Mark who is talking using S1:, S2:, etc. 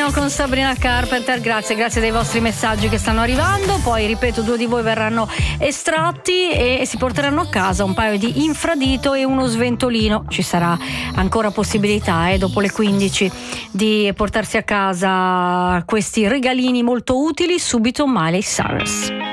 S1: Marino con Sabrina Carpenter, grazie dei vostri messaggi che stanno arrivando. Poi ripeto, 2 di voi verranno estratti e si porteranno a casa un paio di infradito e uno sventolino. Ci sarà ancora possibilità dopo le 15 di portarsi a casa questi regalini molto utili. Subito Miley Cyrus.